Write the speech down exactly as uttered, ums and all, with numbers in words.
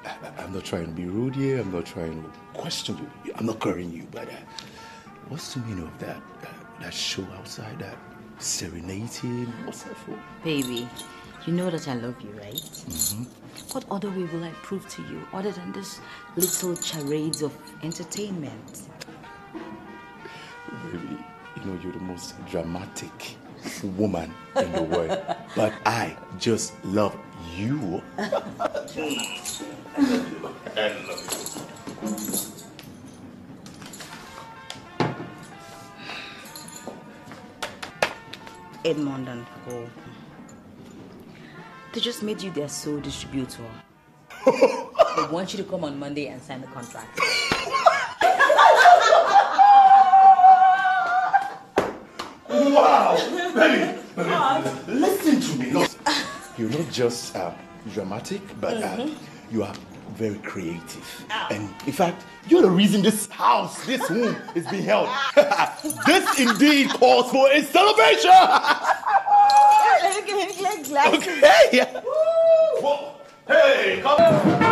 I, I'm not trying to be rude here. I'm not trying to question you. I'm not currying you, but uh, what's the meaning of that, uh, that show outside, that serenading? What's that for? Baby, you know that I love you, right? Mm-hmm. What other way will I prove to you other than this little charades of entertainment? Baby, you know you're the most dramatic woman in the world, but I just love you. I love you. I love you. Edmond and Co. They just made you their sole distributor. They want you to come on Monday and sign the contract. Wow! Baby, baby, listen to me. Look, you're not just uh, dramatic, but uh, mm-hmm. you are very creative. Oh. And in fact, you're the reason this house, this room is being held. This indeed calls for a celebration! Okay! Hey, come on!